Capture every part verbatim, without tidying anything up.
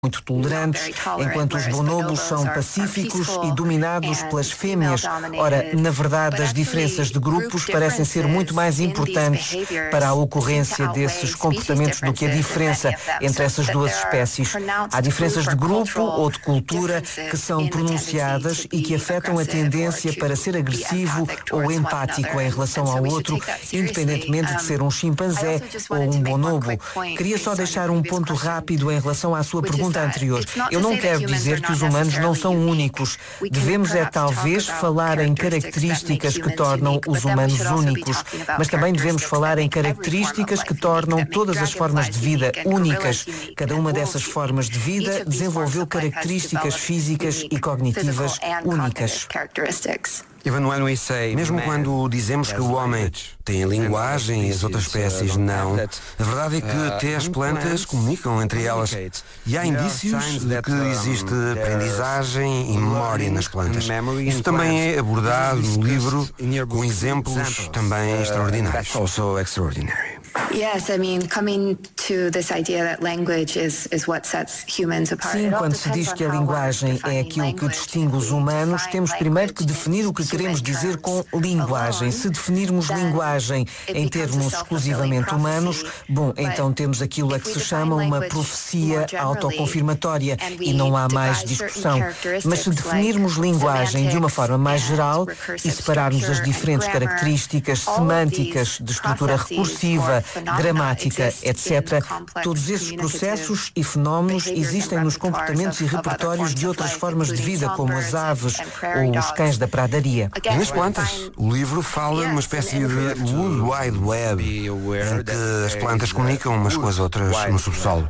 muito tolerantes, enquanto os bonobos são pacíficos e dominados pelas fêmeas. Ora, na verdade, as diferenças de grupos parecem ser muito mais importantes para a ocorrência desses comportamentos do que a diferença entre essas duas espécies. Há diferenças de grupo ou de cultura que são pronunciadas e que afetam a tendência para ser agressivo ou empático em relação ao outro, independentemente de ser um chimpanzé ou um bonobo. Queria só deixar um ponto rápido em relação à sua pergunta anterior. Eu não quero dizer que os humanos não são únicos. Devemos é talvez falar em características que tornam os humanos únicos, mas também devemos falar em características que tornam todas as formas de vida únicas. Cada uma dessas formas de vida desenvolveu características físicas e cognitivas únicas. Mesmo quando dizemos que o homem tem a linguagem e as outras espécies não, a verdade é que até as plantas comunicam entre elas. E há indícios de que existe aprendizagem e memória nas plantas. Isso também é abordado no livro com exemplos também extraordinários. Sim, quando se diz que a linguagem é aquilo que distingue os humanos, temos primeiro que definir o que queremos dizer com linguagem. Se definirmos linguagem em termos exclusivamente humanos, bom, então temos aquilo a que se chama uma profecia autoconfirmatória e não há mais discussão. Mas se definirmos linguagem de uma forma mais geral e separarmos as diferentes características semânticas de estrutura recursiva, gramática, etcétera, todos esses processos e fenómenos existem nos comportamentos e repertórios de outras formas de vida, como as aves ou os cães da pradaria. E nas plantas, o livro fala numa espécie de World Wide Web, em que as plantas comunicam umas com as outras no subsolo.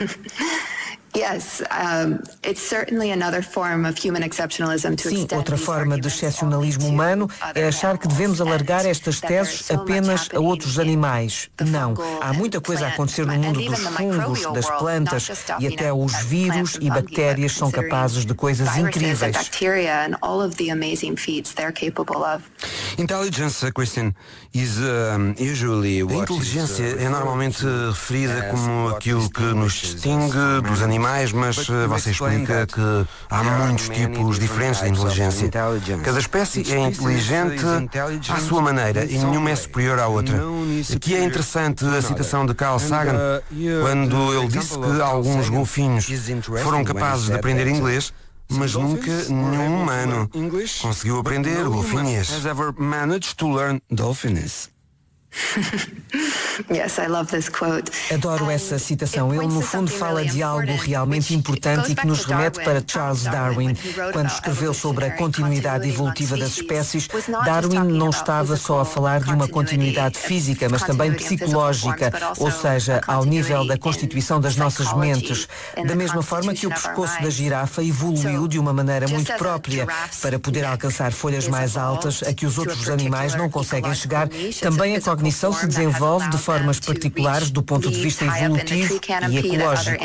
Sim, outra forma de excepcionalismo humano é achar que devemos alargar estas teses apenas a outros animais. Não. Há muita coisa a acontecer no mundo dos fungos, das plantas, e até os vírus e bactérias são capazes de coisas incríveis. Intelligence, Christian, is um, usually what a inteligência é normalmente referida como aquilo que nos distingue dos animais, mas uh, você explica que há muitos tipos diferentes de inteligência. Cada espécie é inteligente à sua maneira e nenhuma é superior à outra. Aqui é interessante a citação de Carl Sagan, quando ele disse que alguns golfinhos foram capazes de aprender inglês, mas nunca nenhum humano conseguiu aprender golfinês. Adoro essa citação. Ele, no fundo, fala de algo realmente importante e que nos remete para Charles Darwin. Quando escreveu sobre a continuidade evolutiva das espécies, Darwin não estava só a falar de uma continuidade física, mas também psicológica, ou seja, ao nível da constituição das nossas mentes. Da mesma forma que o pescoço da girafa evoluiu de uma maneira muito própria para poder alcançar folhas mais altas a que os outros animais não conseguem chegar, também a cognição se desenvolve de formas particulares do ponto de vista evolutivo e ecológico.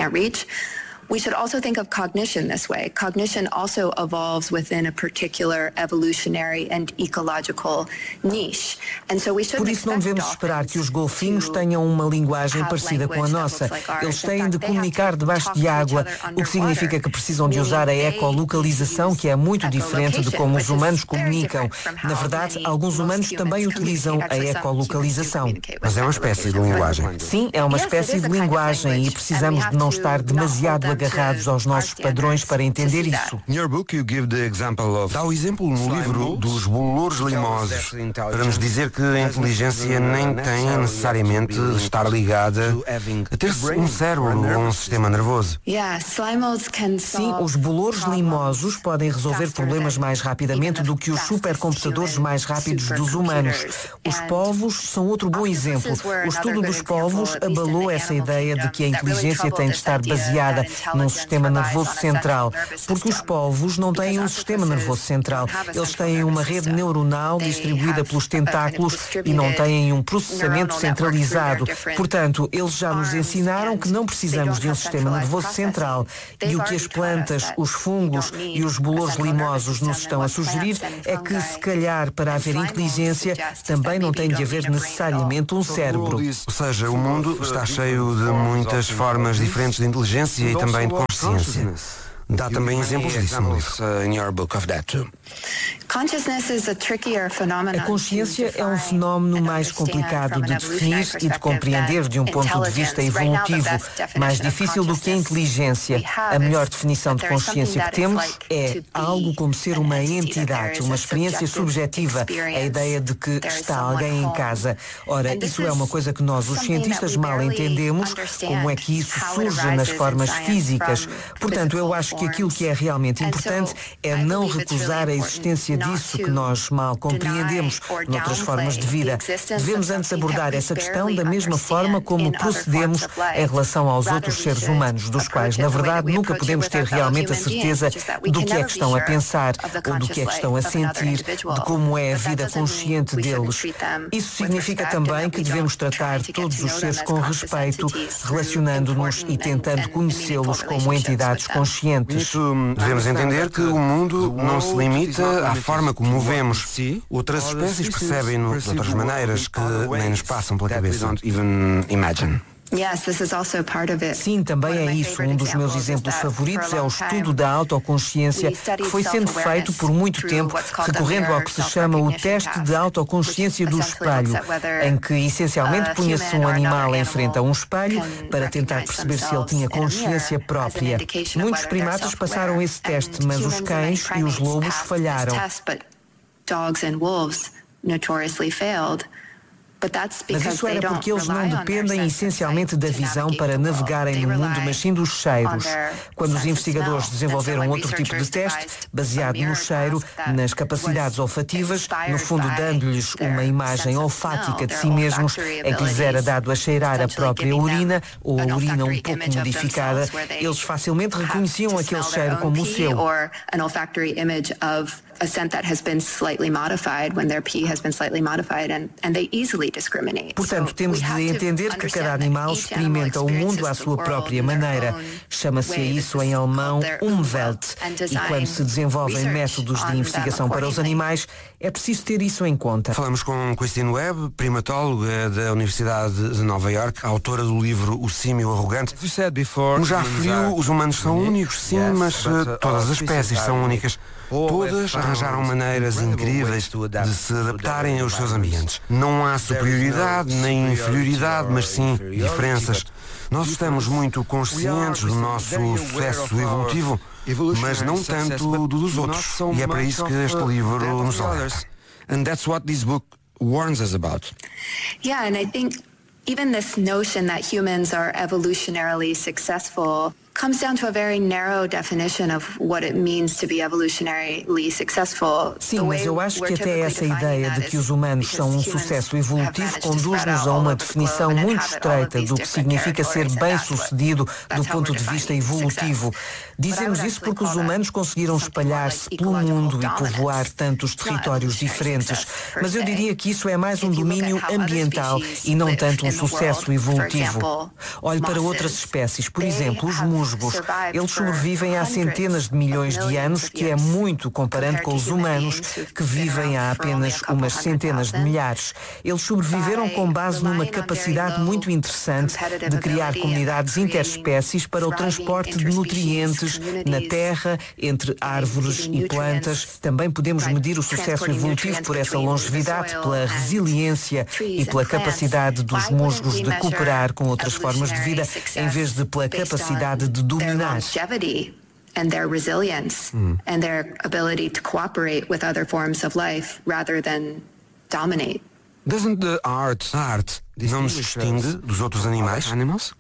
We should also think of cognition this way. Cognition also evolves within a particular evolutionary and ecological niche. And so we should Por isso não devemos esperar que os golfinhos tenham uma linguagem parecida com a nossa. Eles têm de comunicar debaixo de água, o que significa que precisam de usar a ecolocalização, que é muito diferente de como os humanos comunicam. Na verdade, alguns humanos também utilizam a ecolocalização. Mas é uma espécie de linguagem. Sim, é uma espécie de linguagem e precisamos de não estar demasiado agarrados aos nossos padrões para entender isso. Dá o exemplo no livro dos bolores limosos, para nos dizer que a inteligência nem tem necessariamente de estar ligada a ter um cérebro ou um sistema nervoso. Sim, os bolores limosos podem resolver problemas mais rapidamente do que os supercomputadores mais rápidos dos humanos. Os polvos são outro bom exemplo. O estudo dos polvos abalou essa ideia de que a inteligência tem de estar baseada num sistema nervoso central, porque os polvos não têm um sistema nervoso central. Eles têm uma rede neuronal distribuída pelos tentáculos e não têm um processamento centralizado. Portanto, eles já nos ensinaram que não precisamos de um sistema nervoso central. E o que as plantas, os fungos e os bolores limosos nos estão a sugerir é que, se calhar, para haver inteligência, também não tem de haver necessariamente um cérebro. Ou seja, o mundo está cheio de muitas formas diferentes de inteligência e também também de consciência. Dá também exemplos disso no livro. A consciência é um fenómeno mais complicado de definir e de compreender de um ponto de vista evolutivo, mais difícil do que a inteligência. A melhor definição de consciência que temos é algo como ser uma entidade, uma experiência subjetiva, a ideia de que está alguém em casa. Ora, isso é uma coisa que nós, os cientistas, mal entendemos, como é que isso surge nas formas físicas. Portanto, eu acho que aquilo que é realmente importante é não recusar a existência disso que nós mal compreendemos noutras formas de vida. Devemos antes abordar essa questão da mesma forma como procedemos em relação aos outros seres humanos, dos quais, na verdade, nunca podemos ter realmente a certeza do que é que estão a pensar, ou do que é que estão a sentir, de como é a vida consciente deles. Isso significa também que devemos tratar todos os seres com respeito, relacionando-nos e tentando conhecê-los como entidades conscientes. Devemos entender que o mundo não se limita à forma como o vemos. Outras espécies percebem-no de outras maneiras que nem nos passam pela cabeça. Sim, também é isso. Um dos meus exemplos favoritos é o estudo da autoconsciência, que foi sendo feito por muito tempo, recorrendo ao que se chama o teste de autoconsciência do espelho, em que essencialmente punha-se um animal em frente a um espelho para tentar perceber se ele tinha consciência própria. Muitos primatas passaram esse teste, mas os cães e os lobos falharam. Mas isso era porque eles não dependem essencialmente da visão para navegarem no mundo, mas sim dos cheiros. Quando os investigadores desenvolveram outro tipo de teste, baseado no cheiro, nas capacidades olfativas, no fundo dando-lhes uma imagem olfática de si mesmos, em que lhes era dado a cheirar a própria urina, ou a urina um pouco modificada, eles facilmente reconheciam aquele cheiro como o seu. A scent that has been slightly modified when their pee has been slightly modified and, and they easily discriminate. Portanto, temos de entender que cada animal experimenta o mundo à sua própria maneira. Chama-se a isso em alemão Umwelt. E quando se desenvolvem métodos de investigação para os animais, é preciso ter isso em conta. Falamos com Christine Webb, primatóloga da Universidade de Nova Iorque, autora do livro O Símio Arrogante. Como já referiu, os humanos são únicos, sim, mas uh, todas as espécies são únicas. Todas arranjaram maneiras incríveis de se adaptarem aos seus ambientes. Não há superioridade nem inferioridade, mas sim diferenças. Nós estamos muito conscientes do nosso sucesso evolutivo, mas não tanto do dos outros. E é para isso que este livro nos alerta. And that's what this book warns us about. Yeah, and I think even this notion that humans are evolutionarily successful comes down to a very narrow definition of what it means to be evolutionarily successful. Sim, mas eu acho que até essa ideia de que os humanos são um sucesso evolutivo conduz-nos a uma definição muito estreita do que significa ser bem-sucedido do ponto de vista evolutivo. Dizemos isso porque os humanos conseguiram espalhar-se pelo mundo e povoar tantos territórios diferentes, mas eu diria que isso é mais um domínio ambiental e não tanto um sucesso evolutivo. Olhe para outras espécies, por exemplo, os musgos. Eles sobrevivem há centenas de milhões de anos, que é muito comparando com os humanos, que vivem há apenas umas centenas de milhares. Eles sobreviveram com base numa capacidade muito interessante de criar comunidades interespécies para o transporte de nutrientes na terra, entre árvores e plantas. Também podemos medir o sucesso evolutivo por essa longevidade, pela resiliência e pela capacidade dos musgos de cooperar com outras formas de vida, em vez de pela capacidade de dominar. And their resilience mm. and their ability to cooperate with other forms of life rather than dominate. Doesn't the art, a arte não nos distingue dos outros animais? Animals?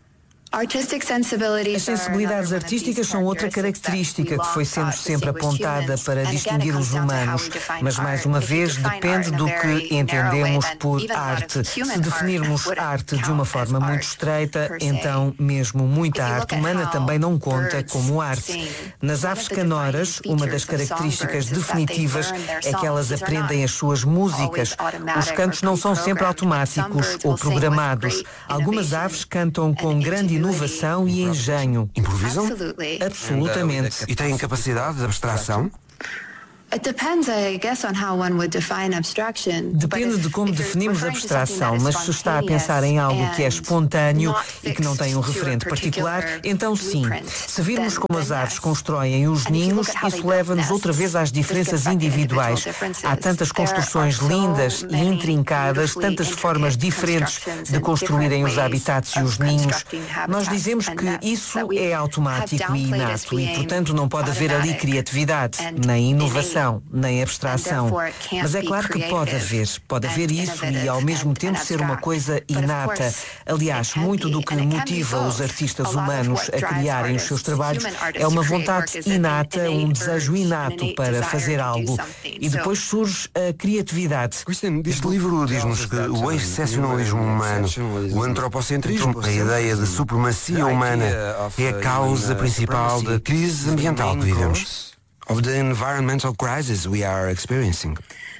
As sensibilidades artísticas são outra característica que foi sendo sempre apontada para distinguir os humanos, mas mais uma vez depende do que entendemos por arte. Se definirmos arte de uma forma muito estreita, então mesmo muita arte humana também não conta como arte. Nas aves canoras, uma das características definitivas é que elas aprendem as suas músicas. Os cantos não são sempre automáticos ou programados. Algumas aves cantam com grande inovação e engenho. Improvisam? Absolutamente. E têm capacidade de abstração? Depende de como definimos abstração, mas se está a pensar em algo que é espontâneo e que não tem um referente particular, então sim. Se virmos como as aves constroem os ninhos, isso leva-nos outra vez às diferenças individuais. Há tantas construções lindas e intrincadas, tantas formas diferentes de construírem os habitats e os ninhos. Nós dizemos que isso é automático e inato e, portanto, não pode haver ali criatividade, nem inovação, nem abstração. Mas é claro que pode haver. Pode haver isso e, ao mesmo tempo, ser uma coisa inata. Aliás, muito do que motiva os artistas humanos a criarem os seus trabalhos é uma vontade inata, um desejo inato para fazer algo. E depois surge a criatividade. Este livro diz-nos que o excepcionalismo humano, o antropocentrismo, a ideia de supremacia humana é a causa principal da crise ambiental que vivemos. Of the environmental crisis we are experiencing.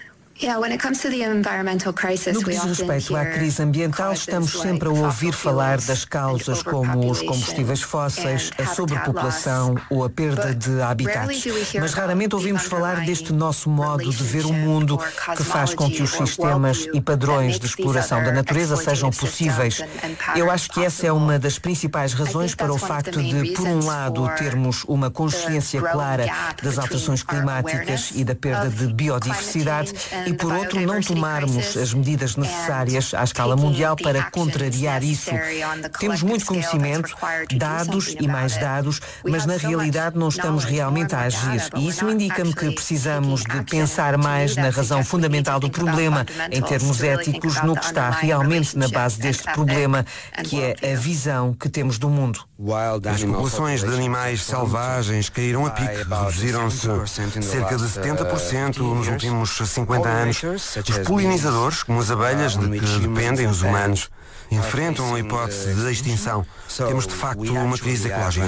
No que diz respeito à crise ambiental, estamos sempre a ouvir falar das causas como os combustíveis fósseis, a sobrepopulação ou a perda de habitats. Mas raramente ouvimos falar deste nosso modo de ver o mundo que faz com que os sistemas e padrões de exploração da natureza sejam possíveis. Eu acho que essa é uma das principais razões para o facto de, por um lado, termos uma consciência clara das alterações climáticas e da perda de biodiversidade, e, por outro, não tomarmos as medidas necessárias à escala mundial para contrariar isso. Temos muito conhecimento, dados e mais dados, mas na realidade não estamos realmente a agir. E isso indica-me que precisamos de pensar mais na razão fundamental do problema, em termos éticos, no que está realmente na base deste problema, que é a visão que temos do mundo. As populações de animais selvagens caíram a pique, reduziram-se cerca de setenta por cento nos últimos cinquenta anos. Os polinizadores, como as abelhas de que dependem os humanos, enfrentam a hipótese de extinção. Temos de facto uma crise ecológica.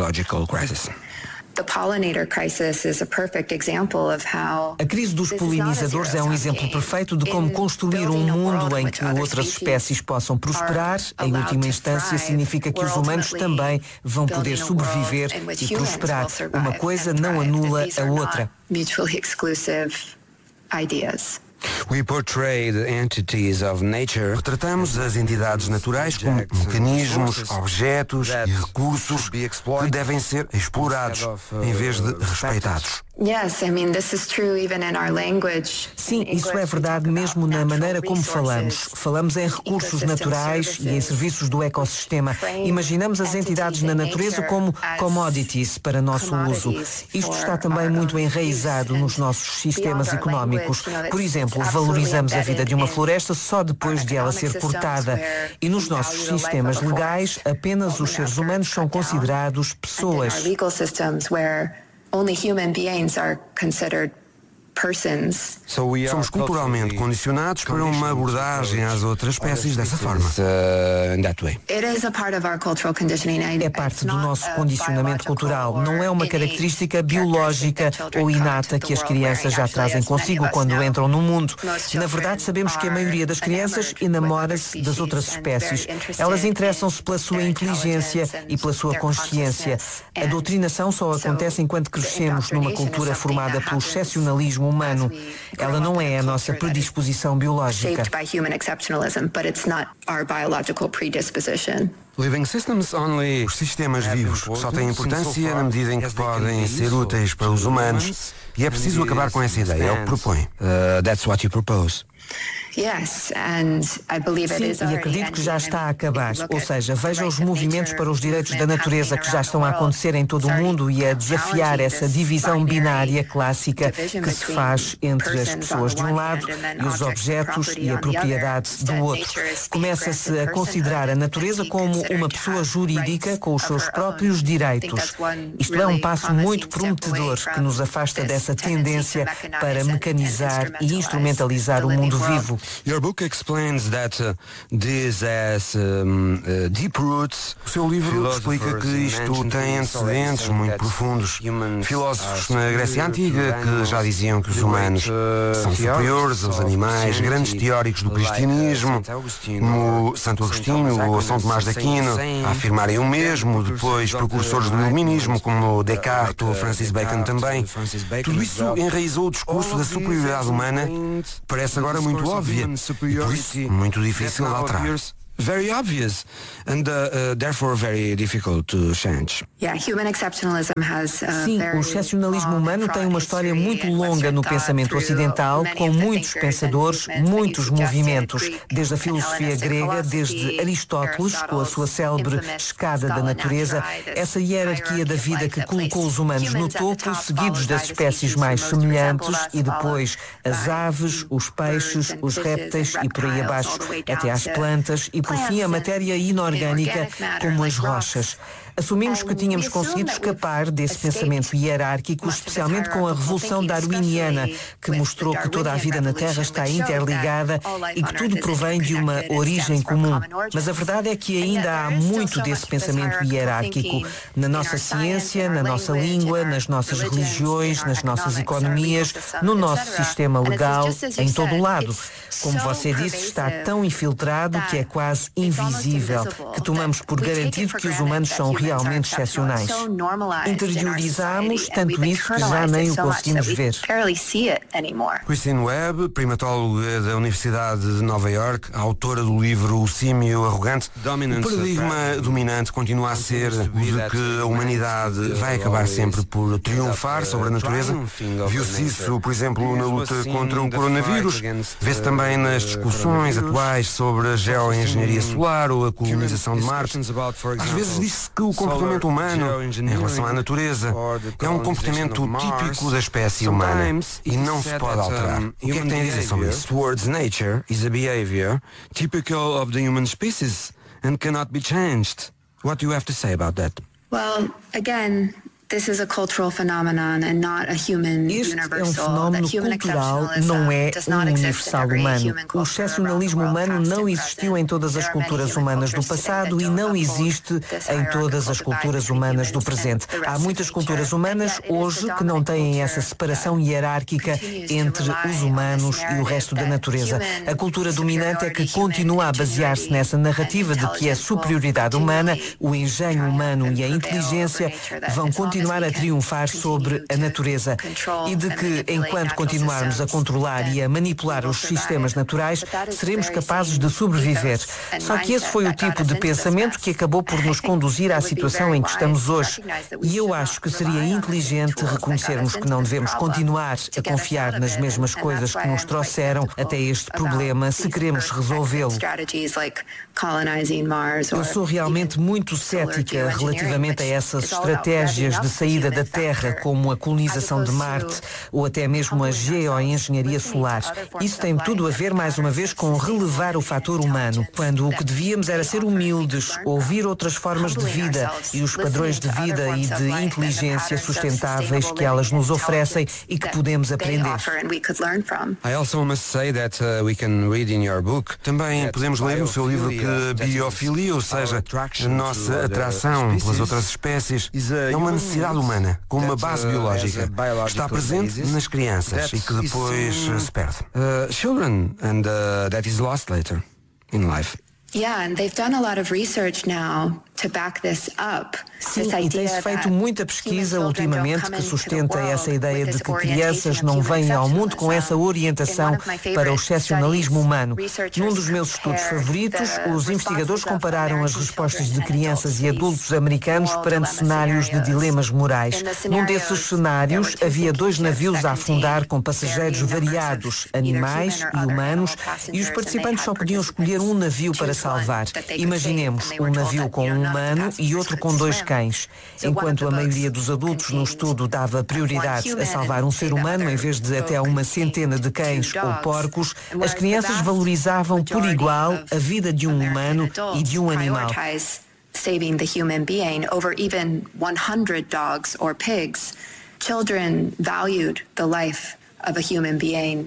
A crise dos polinizadores é um exemplo perfeito de como construir um mundo em que outras espécies possam prosperar, em última instância, significa que os humanos também vão poder sobreviver e prosperar. Uma coisa não anula a outra. We portrayed entities of nature. Retratamos as entidades naturais como mecanismos, objetos e recursos que devem ser explorados em vez de respeitados. Sim, isso é verdade mesmo na maneira como falamos. Falamos em recursos naturais e em serviços do ecossistema. Imaginamos as entidades na natureza como commodities para nosso uso. Isto está também muito enraizado nos nossos sistemas económicos. Por exemplo, valorizamos a vida de uma floresta só depois de ela ser cortada. E nos nossos sistemas legais, apenas os seres humanos são considerados pessoas. Only human beings are considered persons. Somos culturalmente condicionados para uma abordagem às outras espécies dessa forma. É parte do nosso condicionamento cultural. Não é uma característica biológica ou inata que as crianças já trazem consigo quando entram no mundo. Na verdade, sabemos que a maioria das crianças enamora-se das outras espécies. Elas interessam-se pela sua inteligência e pela sua consciência. A doutrinação só acontece enquanto crescemos numa cultura formada pelo excepcionalismo humano. Ela não é a nossa predisposição biológica. Living systems only. Os sistemas vivos só têm importância na medida em que podem ser úteis para os humanos e é preciso acabar com essa ideia. É o que propõe. Uh, that's what you propose. Sim, e acredito que já está a acabar. Ou seja, vejam os movimentos para os direitos da natureza que já estão a acontecer em todo o mundo e a desafiar essa divisão binária clássica que se faz entre as pessoas de um lado e os objetos e a propriedade do outro. Começa-se a considerar a natureza como uma pessoa jurídica com os seus próprios direitos. Isto é um passo muito prometedor que nos afasta dessa tendência para mecanizar e instrumentalizar o mundo vivo. Your book explains that uh, this has um, uh, deep roots. O seu livro explica que isto tem antecedentes muito profundos. Filósofos na Grécia Antiga que já diziam que os humanos são superiores aos animais, grandes teóricos do cristianismo, como Santo Agostinho ou São Tomás de Aquino, a afirmarem o mesmo, depois precursores do iluminismo como Descartes ou Francis Bacon também. Tudo isso enraizou o discurso da superioridade humana, parece agora muito óbvia e por isso muito difícil de alterar. Very obvious and uh, uh, therefore very difficult to change. Yeah, human exceptionalism has a Sim, o excepcionalismo humano tem uma história muito longa no pensamento ocidental, com muitos pensadores, muitos movimentos, desde a filosofia grega, desde Aristóteles, com a sua célebre escada da natureza, essa hierarquia da vida que colocou os humanos no topo, seguidos das espécies mais semelhantes, e depois as aves, os peixes, os répteis e por aí abaixo, até às plantas e por fim a matéria inorgânica como as rochas. Assumimos que tínhamos conseguido escapar desse pensamento hierárquico, especialmente com a Revolução Darwiniana, que mostrou que toda a vida na Terra está interligada e que tudo provém de uma origem comum. Mas a verdade é que ainda há muito desse pensamento hierárquico na nossa ciência, na nossa língua, nas nossas religiões, nas nossas economias, no nosso sistema legal, em todo o lado. Como você disse, está tão infiltrado que é quase invisível, que tomamos por garantido que os humanos são realmente excepcionais. Interiorizamos tanto isso que já nem o conseguimos ver. Kristen Webb, primatóloga da Universidade de Nova York, autora do livro O Símio Arrogante, o paradigma dominante continua a ser o de que a humanidade vai acabar sempre por triunfar sobre a natureza. Viu-se isso, por exemplo, na luta contra o coronavírus. Vê-se também nas discussões atuais sobre a geoengenharia solar ou a colonização de Marte. Às vezes diz-se que o comportamento humano em relação à natureza é um comportamento típico da espécie humana e não se pode alterar. O que é que tem a dizer sobre isso? Towards nature is a behavior typical of the human species and cannot be changed. What do you have to say about that? Well, again, this is a cultural phenomenon and not a human Este universal. é um fenómeno cultural, não é um universal humano. O excepcionalismo humano não existiu em todas as culturas humanas do passado e não existe em todas as culturas humanas do presente. Há muitas culturas humanas hoje que não têm essa separação hierárquica entre os humanos e o resto da natureza. A cultura dominante é que continua a basear-se nessa narrativa de que a superioridade humana, o engenho humano e a inteligência vão continuar continuar a triunfar sobre a natureza e de que, enquanto continuarmos a controlar e a manipular os sistemas naturais, seremos capazes de sobreviver. Só que esse foi o tipo de pensamento que acabou por nos conduzir à situação em que estamos hoje. E eu acho que seria inteligente reconhecermos que não devemos continuar a confiar nas mesmas coisas que nos trouxeram até este problema se queremos resolvê-lo. Eu sou realmente muito cética relativamente a essas estratégias de saída da Terra, como a colonização de Marte ou até mesmo a geoengenharia solar. Isso tem tudo a ver, mais uma vez, com relevar o fator humano, quando o que devíamos era ser humildes, ouvir outras formas de vida e os padrões de vida e de inteligência sustentáveis que elas nos oferecem e que podemos aprender. I also must say that uh, we can read in your book. Também podemos ler no seu livro que a biofilia, ou seja, a nossa atração pelas outras espécies, é uma necessidade humana, com uma base biológica. Está presente nas crianças e que depois se perde. Uh, children, and uh, that is lost later in life. Yeah, and they've done a lot of research now to back this up. Sim, e tem-se feito muita pesquisa ultimamente que sustenta essa ideia de que crianças não vêm ao mundo com essa orientação para o excepcionalismo humano. Num dos meus estudos favoritos, os investigadores compararam as respostas de crianças e adultos americanos perante cenários de dilemas morais. Num desses cenários, havia dois navios a afundar com passageiros variados, animais e humanos, e os participantes só podiam escolher um navio para salvar. Imaginemos um navio com um humano e outro com dois cães. Enquanto a maioria dos adultos no estudo dava prioridade a salvar um ser humano em vez de até uma centena de cães ou porcos, as crianças valorizavam por igual a vida de um humano e de um animal. Saving the human being over even one hundred dogs or pigs. Children valued the life of a human being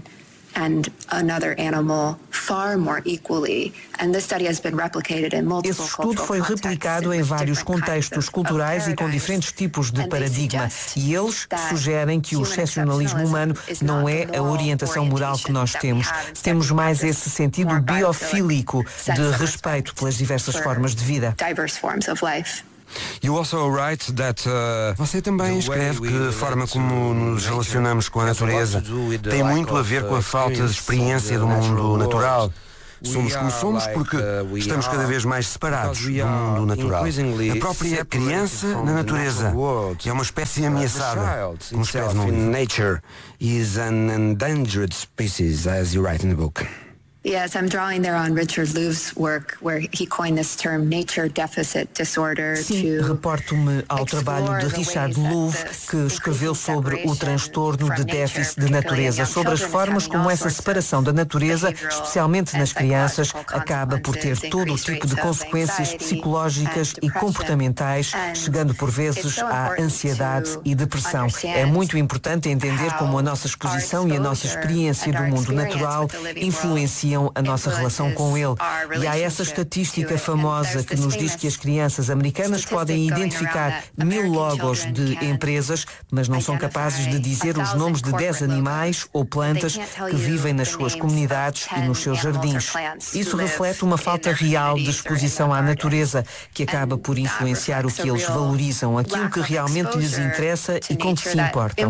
and another animal far more equally, and this study has been replicated in multiple Esse estudo foi replicado em vários contextos culturais e com diferentes tipos de paradigma, e eles sugerem que o excepcionalismo humano não é a orientação moral que nós temos. Temos mais esse sentido biofílico de respeito pelas diversas formas de vida. You also write that, uh, você também escreve que a forma como nos relacionamos com a natureza tem muito a ver com a falta de experiência do mundo natural. Somos como somos porque estamos cada vez mais separados do mundo natural. A própria criança na natureza é uma espécie ameaçada, como escreve no livro. Nature is an endangered species, as you write in the book. Yes, I'm drawing there on Richard Louve's work, where he coined this term nature deficit disorder. Sim, reporto-me ao trabalho de Richard Louve, que escreveu sobre o transtorno de déficit de natureza, sobre as formas como essa separação da natureza, especialmente nas crianças, acaba por ter todo o tipo de consequências psicológicas e comportamentais, chegando por vezes à ansiedade e depressão. É muito importante entender como a nossa exposição e a nossa experiência do mundo natural influenciam a nossa relação com ele. E há essa estatística famosa que nos diz que as crianças americanas podem identificar mil logos de empresas, mas não são capazes de dizer os nomes de dez animais ou plantas que vivem nas suas comunidades e nos seus jardins. Isso reflete uma falta real de exposição à natureza, que acaba por influenciar o que eles valorizam, aquilo que realmente lhes interessa e com que se importam.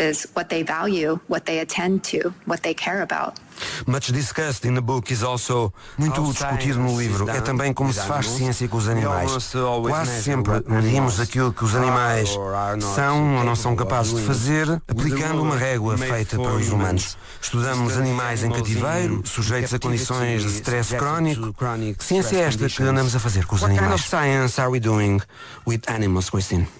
Much discussed in the book is also muito discutido no livro. É também como se faz ciência com os animais. Quase sempre medimos aquilo que os animais são ou não são capazes de fazer, aplicando uma régua feita para os humanos. Estudamos animais em cativeiro, sujeitos a condições de stress crónico. Que ciência é esta que andamos a fazer com os animais? What kind of science are we doing with animals, Christine?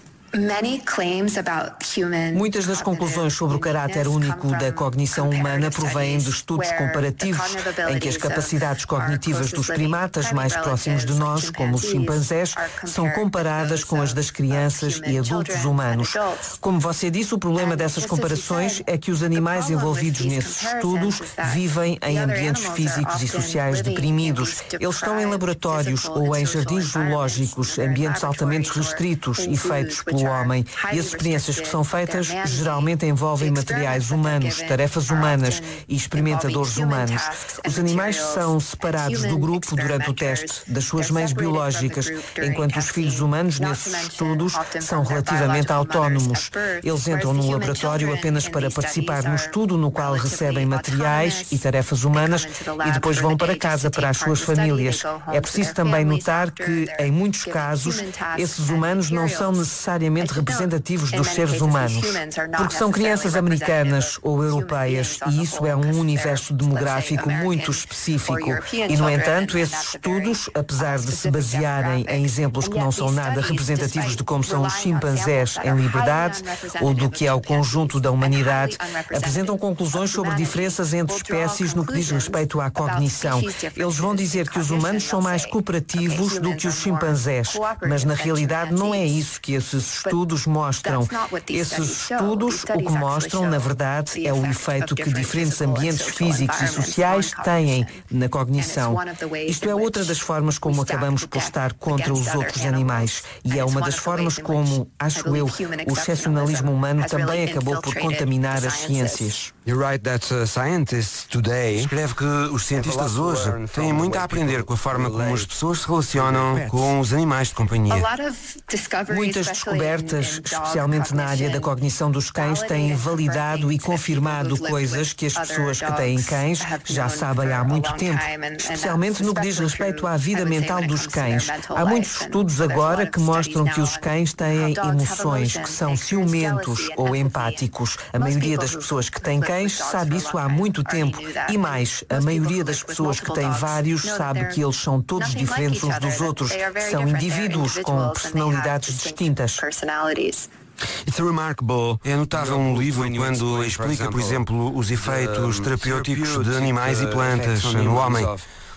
Muitas das conclusões sobre o caráter único da cognição humana provêm de estudos comparativos em que as capacidades cognitivas dos primatas mais próximos de nós, como os chimpanzés, são comparadas com as das crianças e adultos humanos. Como você disse, o problema dessas comparações é que os animais envolvidos nesses estudos vivem em ambientes físicos e sociais deprimidos. Eles estão em laboratórios ou em jardins zoológicos, ambientes altamente restritos e feitos por o homem, e as experiências que são feitas geralmente envolvem materiais humanos, tarefas humanas e experimentadores humanos. Os animais são separados do grupo durante o teste das suas mães biológicas, enquanto os filhos humanos nesses estudos são relativamente autónomos. Eles entram no laboratório apenas para participar no estudo no qual recebem materiais e tarefas humanas e depois vão para casa para as suas famílias. É preciso também notar que, em muitos casos, esses humanos não são necessariamente representativos dos seres humanos, porque são crianças americanas ou europeias e isso é um universo demográfico muito específico. E, no entanto, esses estudos, apesar de se basearem em exemplos que não são nada representativos de como são os chimpanzés em liberdade ou do que é o conjunto da humanidade, apresentam conclusões sobre diferenças entre espécies no que diz respeito à cognição. Eles vão dizer que os humanos são mais cooperativos do que os chimpanzés, mas na realidade não é isso que esses estudos mostram. Esses estudos o que mostram, na verdade, é o efeito que diferentes ambientes físicos e sociais têm na cognição. Isto é outra das formas como acabamos por estar contra os outros animais e é uma das formas como, acho eu, o excepcionalismo humano também acabou por contaminar as ciências. Escreve que os cientistas hoje têm muito a aprender com a forma como as pessoas se relacionam com os animais de companhia. Muitas descobertas, especialmente na área da cognição dos cães, têm validado e confirmado coisas que as pessoas que têm cães já sabem há muito tempo, especialmente no que diz respeito à vida mental dos cães. Há muitos estudos agora que mostram que os cães têm emoções, que são ciumentos ou empáticos. A maioria das pessoas que têm cães sabe isso há muito tempo. E mais, a maioria das pessoas que têm vários sabe que eles são todos diferentes uns dos outros. São indivíduos com personalidades distintas. It's remarkable. É notável no livro quando explica, por exemplo, os efeitos terapêuticos de animais e plantas no homem.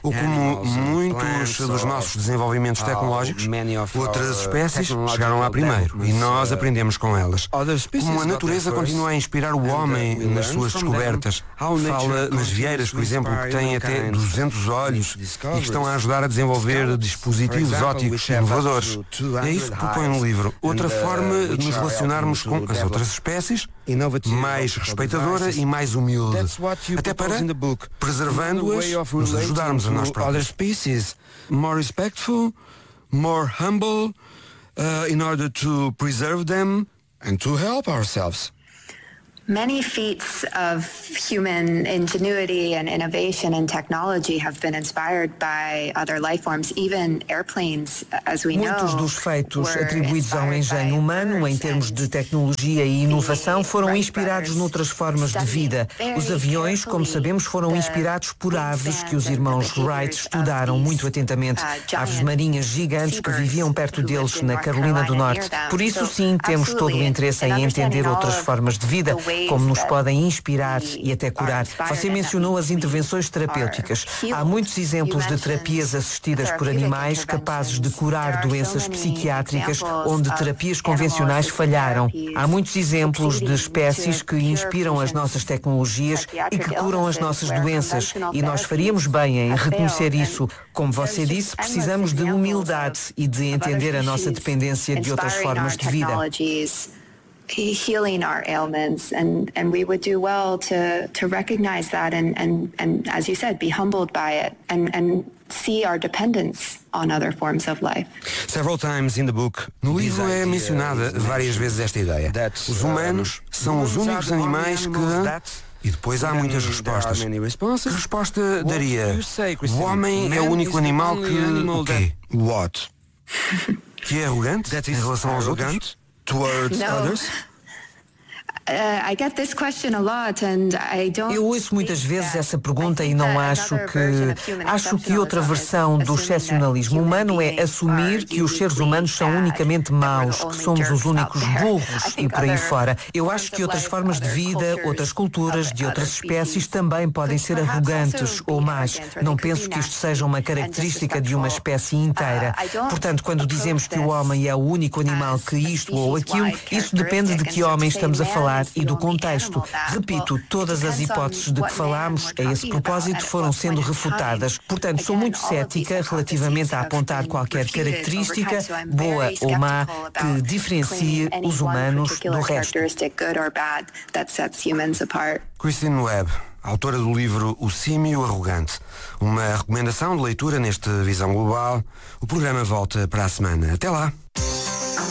ou como muitos dos nossos desenvolvimentos tecnológicos, outras espécies chegaram lá primeiro e nós aprendemos com elas. Como a natureza continua a inspirar o homem nas suas descobertas. Fala nas vieiras, por exemplo, que têm até duzentos olhos e que estão a ajudar a desenvolver dispositivos ópticos inovadores. É isso que propõe no livro. Outra forma de nos relacionarmos com as outras espécies, mais respeitadora e mais humilde. Até para, preservando-as, nos ajudarmos a nós próprios. More respectful, more humble, uh, in order to preserve them and to help ourselves. Many feats of human ingenuity and innovation and technology have been inspired by other life forms, even airplanes, as we know. Muitos dos feitos atribuídos ao engenho humano em termos de tecnologia e inovação foram inspirados noutras formas de vida. Os aviões, como sabemos, foram inspirados por aves que os irmãos Wright estudaram muito atentamente. Aves marinhas gigantes que viviam perto deles na Carolina do Norte. Por isso, sim, temos todo o interesse em entender outras formas de vida, como nos podem inspirar e até curar. Você mencionou as intervenções terapêuticas. Há muitos exemplos de terapias assistidas por animais capazes de curar doenças psiquiátricas onde terapias convencionais falharam. Há muitos exemplos de espécies que inspiram as nossas tecnologias e que curam as nossas doenças. E nós faríamos bem em reconhecer isso. Como você disse, precisamos de humildade e de entender a nossa dependência de outras formas de vida. Healing our ailments, and and we would do well to to recognize that and and and as you said, be humbled by it and and see our dependence on other forms of life. Several times in the book, no livro é mencionada várias vezes esta ideia. Os humanos são os únicos animais que... E depois há muitas respostas. Que resposta daria? O homem é o único animal que... O quê? What? Que é arrogante em relação aos outros? Towards others? Uh, I get this question a lot and I don't Eu ouço muitas vezes essa pergunta e não acho que... Acho que outra versão do excepcionalismo humano é assumir que os seres humanos são unicamente maus, que somos os únicos burros e por aí fora. Eu acho que outras formas de vida, outras culturas, de outras espécies também podem ser arrogantes ou más. Não penso que isto seja uma característica de uma espécie inteira. Portanto, quando dizemos que o homem é o único animal que isto ou aquilo, isso depende de que homem estamos a falar e do contexto. Repito, todas as hipóteses de que falámos a esse propósito foram sendo refutadas. Portanto, sou muito cética relativamente a apontar qualquer característica, boa ou má, que diferencie os humanos do resto. Kristen Webb, autora do livro O Símio Arrogante. Uma recomendação de leitura neste Visão Global. O programa volta para a semana. Até lá!